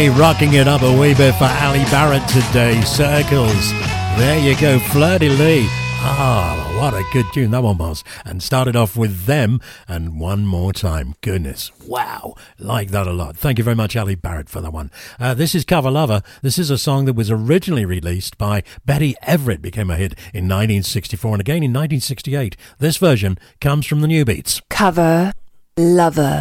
Really rocking it up a wee bit for Ali Barrett today. Circles. There you go, Fleur-de-Lis. Ah, what a good tune that one was. And started off with Them and One More Time. Goodness, wow, like that a lot. Thank you very much, Ali Barrett, for that one. This is Cover Lover. This is a song that was originally released by Betty Everett, became a hit in 1964 and again in 1968. This version comes from the New Beats. Cover Lover.